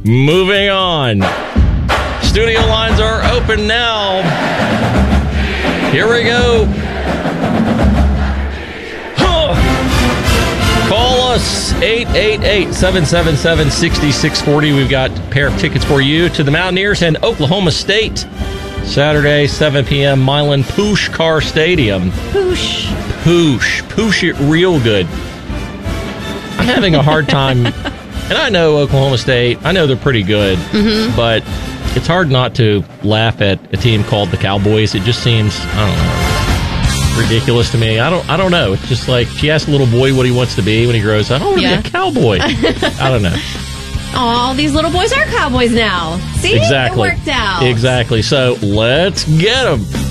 Moving on. Studio lines are open now. Here we go. Call us 888-777-6640. We've got a pair of tickets for you to the Mountaineers and Oklahoma State. Saturday, 7 p.m., Milan Puskar Stadium. Poosh it real good. I'm having a hard time, and I know Oklahoma State, I know they're pretty good, but it's hard not to laugh at a team called the Cowboys. It just seems, I don't know, ridiculous to me. I don't know. It's just like she asked a little boy what he wants to be when he grows up. I want to be a cowboy. I don't know. Oh, these little boys are cowboys now. See? Exactly. It worked out. Exactly. So let's get them.